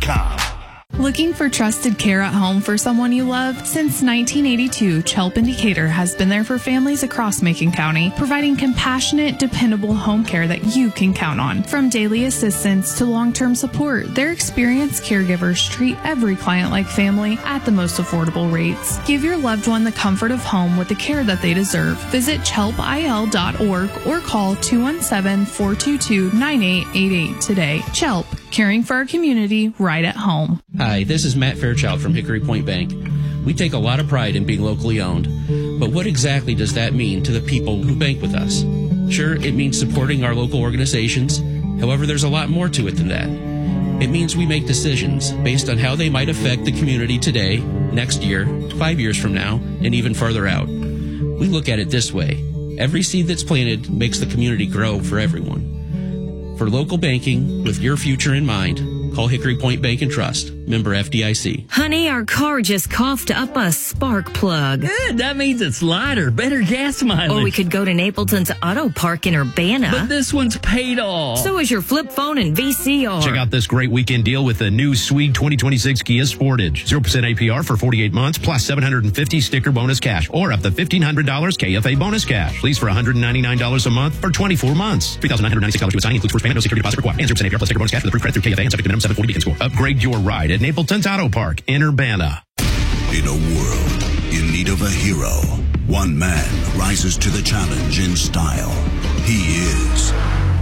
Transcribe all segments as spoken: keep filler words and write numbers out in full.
com. Looking for trusted care at home for someone you love? Since nineteen eighty-two, Chelp in Decatur has been there for families across Macon County, providing compassionate, dependable home care that you can count on. From daily assistance to long-term support, their experienced caregivers treat every client like family at the most affordable rates. Give your loved one the comfort of home with the care that they deserve. Visit chelp I L dot org or call two one seven, four two two, nine eight eight eight today. Chelp, caring for our community right at home. Hi, this is Matt Fairchild from Hickory Point Bank. We take a lot of pride in being locally owned, but what exactly does that mean to the people who bank with us? Sure, it means supporting our local organizations. However, there's a lot more to it than that. It means we make decisions based on how they might affect the community today, next year, five years from now, and even farther out. We look at it this way. Every seed that's planted makes the community grow for everyone. For local banking with your future in mind, call Hickory Point Bank and Trust, member F D I C. Honey, our car just coughed up a spark plug. Good, that means it's lighter, better gas mileage. Or we could go to Napleton's Auto Park in Urbana. But this one's paid off. So is your flip phone and V C R. Check out this great weekend deal with the new Swede twenty twenty-six Kia Sportage. zero percent A P R for forty-eight months, plus seven hundred fifty sticker bonus cash, or up to fifteen hundred dollars K F A bonus cash. Lease for one hundred ninety-nine dollars a month for twenty-four months. three thousand nine hundred ninety-six dollars with signing includes first payment, no security deposit required. And zero percent A P R plus sticker bonus cash with approved credit through K F A and subject to minimum seven forty beacon score. Upgrade your ride at Napleton's Auto Park in Urbana. In a world in need of a hero, one man rises to the challenge in style. He is...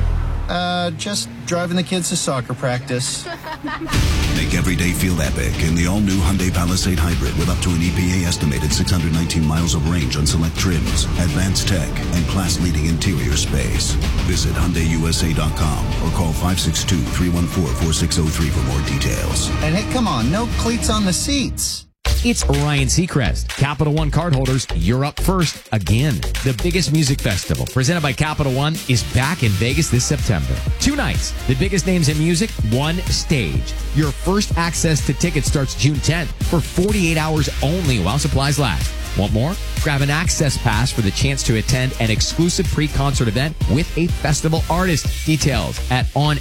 Uh, just driving the kids to soccer practice. Make every day feel epic in the all-new Hyundai Palisade Hybrid with up to an E P A-estimated six hundred nineteen miles of range on select trims, advanced tech, and class-leading interior space. Visit Hyundai U S A dot com or call five six two, three one four, four six zero three for more details. And hey, come on, no cleats on the seats. It's Ryan Seacrest. Capital One cardholders, you're up first again. The biggest music festival presented by Capital One is back in Vegas this September. Two nights, the biggest names in music, one stage. Your first access to tickets starts June tenth for forty-eight hours only while supplies last. Want more? Grab an access pass for the chance to attend an exclusive pre-concert event with a festival artist. Details at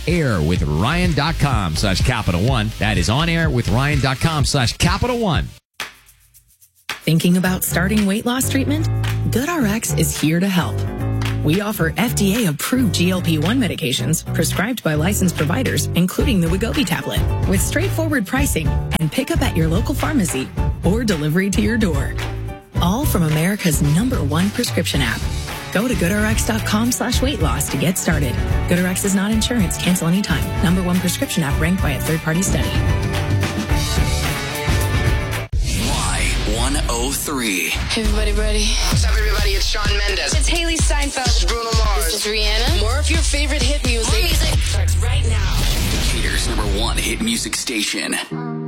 onairwithryan.com slash Capital One. That is onairwithryan.com slash Capital One. Thinking about starting weight loss treatment? GoodRx is here to help. We offer F D A-approved G L P one medications prescribed by licensed providers, including the Wegovy tablet, with straightforward pricing and pickup at your local pharmacy or delivery to your door. All from America's number one prescription app. Go to GoodRx.com slash weight loss to get started. GoodRx is not insurance. Cancel anytime. Number one prescription app ranked by a third-party study. one oh three. Hey, everybody ready? What's up, everybody? It's Shawn Mendes. It's Haley Steinfeld. This is Bruno Mars. This is Rihanna. More of your favorite hit music. More music starts right now. Decatur's number one hit music station.